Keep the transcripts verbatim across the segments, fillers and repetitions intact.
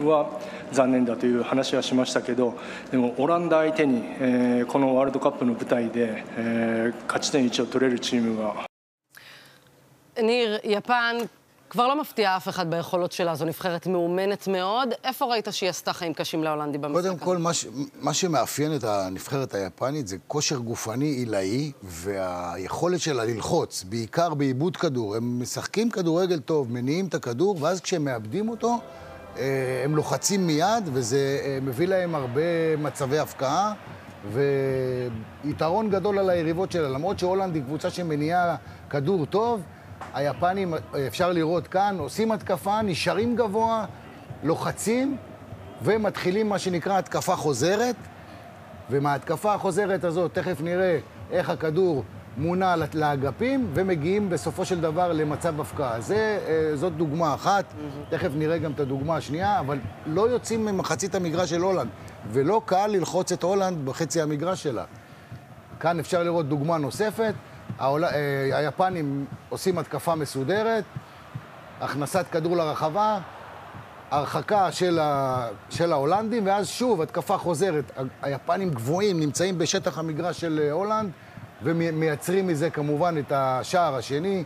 は残念だという話はしましたけど、でもオランダ相手に、えー、このワールドカップの舞台で、えー、勝ち点いちを取れるチームが。 ניר, יפן כבר לא מפתיעה אף אחד ביכולות שלה, זו נבחרת מאומנת מאוד. איפה ראית שהיא עשתה חיים קשים להולנדי במשחק? קודם כל, מה, ש... מה שמאפיין את הנבחרת היפנית זה כושר גופני עילאי, והיכולת שלה ללחוץ, בעיקר בעיבוד כדור. הם משחקים כדורגל טוב, מניעים את הכדור, ואז כשהם מאבדים אותו, הם לוחצים מיד, וזה מביא להם הרבה מצבי הפקעה, ויתרון גדול על היריבות שלה. למרות שהולנד היא קבוצה שמניעה כדור טוב, היפנים, אפשר לראות כאן, עושים התקפה, נשארים גבוה, לוחצים, ומתחילים מה שנקרא התקפה חוזרת, ומההתקפה החוזרת הזאת, תכף נראה איך הכדור מונע לאגפים, ומגיעים בסופו של דבר למצב הפקעה. זה, זאת דוגמה אחת, תכף נראה גם את הדוגמה השנייה, אבל לא יוצאים ממחצית המגרש של הולנד, ולא קל ללחוץ את הולנד בחצי המגרש שלה. כאן אפשר לראות דוגמה נוספת, היפנים עושים התקפה מסודרת, הכנסת כדור לרחבה, הרחקה של, ה... של ההולנדים, ואז שוב התקפה חוזרת. היפנים גבוהים, נמצאים בשטח המגרש של הולנד, ומייצרים מזה כמובן את השער השני.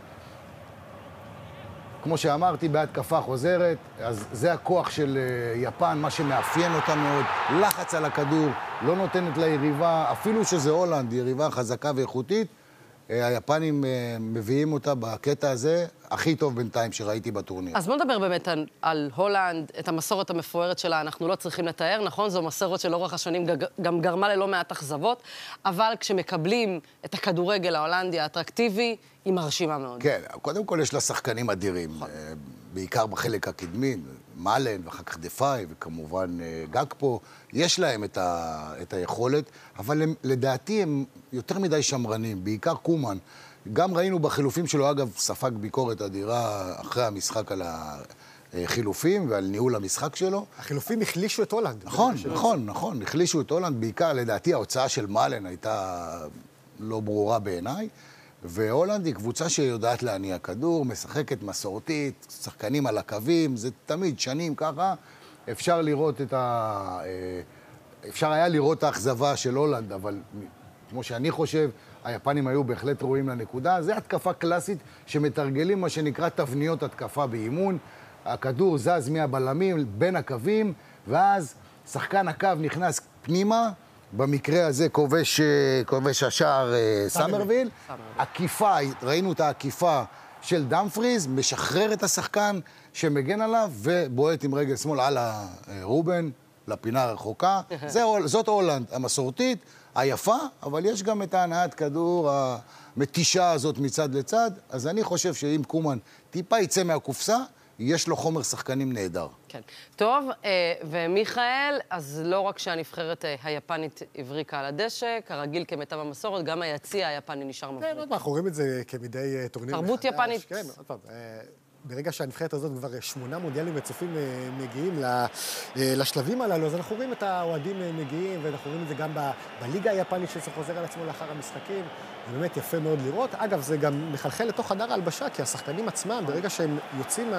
כמו שאמרתי, בהתקפה חוזרת, אז זה הכוח של יפן, מה שמאפיין אותה מאוד, לחץ על הכדור, לא נותנת ליריבה, אפילו שזה הולנד, יריבה חזקה ואיכותית, היפנים מביאים אותה בקטע הזה הכי טוב בינתיים שראיתי בטורניר. אז בוא נדבר באמת על, על הולנד, את המסורת המפוארת שלה, אנחנו לא צריכים לתאר, נכון? זו מסורת שלאורך השנים גם גרמה ללא מעט אכזבות, אבל כשמקבלים את הכדורגל ההולנדי האטרקטיבי, היא מרשימה מאוד. כן, קודם כל יש לה שחקנים אדירים, בעיקר בחלק הקדמי, מאלן ואחר כך דפאי, וכמובן גאקפו, יש להם את, ה, את היכולת, אבל הם, לדעתי הם יותר מדי שמרנים, בעיקר קומן. גם ראינו בחילופים שלו, אגב, ספג ביקורת אדירה אחרי המשחק על החילופים ועל ניהול המשחק שלו. החילופים החלישו את הולנד. נכון, נכון, נכון, החלישו את הולנד, בעיקר לדעתי ההוצאה של מאלן הייתה לא ברורה בעיניי, והולנד היא קבוצה שיודעת להניע כדור, משחקת מסורתית, שחקנים על הקווים, זה תמיד שנים ככה, אפשר לראות את ה... אפשר היה לראות את האכזבה של הולנד, אבל כמו שאני חושב, היפנים היו בהחלט רואים לנקודה. זה התקפה קלאסית שמתרגלים מה שנקרא תבניות התקפה באימון. הכדור זז מהבלמים בין הקווים, ואז שחקן הקו נכנס פנימה, במקרה הזה כובש, כובש השער סמרוויל. עקיפה, ראינו את העקיפה של דמפריז, משחרר את השחקן שמגן עליו, ובועט עם רגל שמאל על הרובן, לפינה הרחוקה. זאת הולנד המסורתית, היפה, אבל יש גם את ההנעת כדור המתישה הזאת מצד לצד, אז אני חושב שאם קומן טיפה יצא מהקופסה, יש לו חומר שחקנים נהדר. כן. טוב, ומיכאל, אז לא רק שהנבחרת היפנית הבריקה על הדשא, כרגיל כמיטב המסורת, גם היציע היפני נשאר מבריק. כן, עוד פעם, אנחנו רואים את זה כמדי טורניר מחדש. תרבות יפנית. כן, עוד פעם. ברגע שהנבחרת הזאת כבר שמונה מונדיאלים רצופים מגיעים לשלבים הללו, אז אנחנו רואים את האוהדים מגיעים, ואנחנו רואים את זה גם בליגה היפנית שזה חוזר על עצמו לאחר המשחקים. זה באמת יפה מאוד לראות. אגב, זה גם מחלחל לתוך חדר ההלבשה, כי השחקנים עצמם, ברגע שהם יוצאים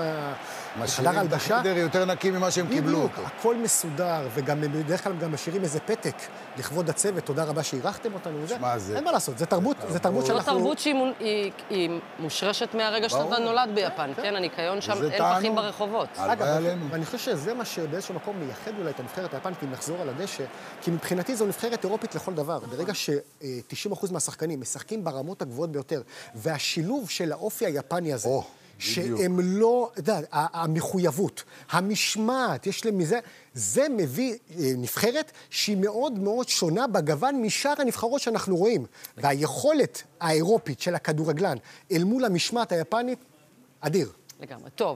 מחדר ההלבשה... משאירים יותר נקי ממה שהם קיבלו אותו. הכל מסודר, וגם בדרך כלל גם משאירים איזה פתק לכבוד הצוות, תודה רבה שהירחתם אותנו. אין מה לעשות, זה תרבות, זה תרבות שאנחנו... זו תרבות שהיא מושרשת מהרגע שאתה נולד ביפן, כן? הניקיון שם, אין פחים ברחובות. אגב, ואני חושב שזה מה שבאיזשהו מקום מייחד אולי את הנבחרת היפנית, אם נחזור על הדשא, כי מבחינתי זו נבחרת אירופית לכל דבר. ברגע ש-תשעים אחוז מהשחקנים משחקים ברמות הגבוהות ביותר, והשילוב של האופי היפני הזה, שהם לא, אתה יודע, המחויבות, המשמעת, יש להם מזה, זה מביא נבחרת שהיא מאוד מאוד שונה בגוון משאר הנבחרות שאנחנו רואים. והיכולת האירופית של הכדורגלן אל מול המשמעת היפנית, אדיר. לגמרי. טוב,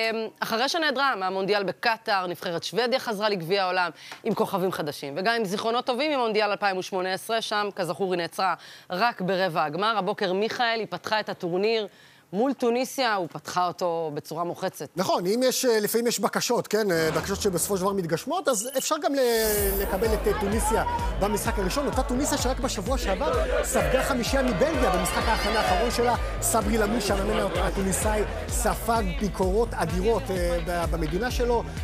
אחרי שנעדרה מהמונדיאל בקטר, נבחרת שוודיה חזרה לגביע העולם עם כוכבים חדשים, וגם עם זיכרונות טובים ממונדיאל אלפיים ושמונה עשרה, שם כזכור היא נעצרה רק ברבע הגמר. הבוקר מיכאל, היא פתחה את הטורניר מול טוניסיה, הוא פתחה אותו בצורה מוחצת. נכון, אם יש, לפעמים יש בקשות, כן, בקשות שבסופו של דבר מתגשמות, אז אפשר גם לקבל את טוניסיה במשחק הראשון. אותה טוניסיה שרק בשבוע שעבר ספגה חמישייה מבלגיה במשחק ההכנה האחרון שלה. סברי למוש, המאמן הטוניסאי, ספג ביקורות אדירות במדינה שלו.